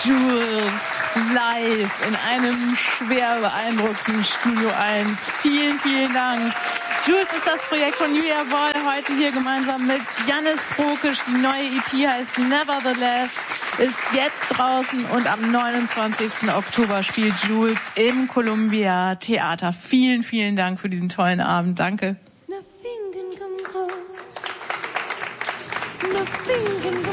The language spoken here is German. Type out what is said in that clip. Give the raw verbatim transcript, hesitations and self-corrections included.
Jules live in einem schwer beeindruckenden Studio eins. Vielen, vielen Dank. Jules ist das Projekt von Julia Boll, heute hier gemeinsam mit Jannis Prokisch. Die neue E P heißt Nevertheless, ist jetzt draußen und am neunundzwanzigsten Oktober spielt Jules im Columbia Theater. Vielen, vielen Dank für diesen tollen Abend. Danke. Nothing can come close. Nothing can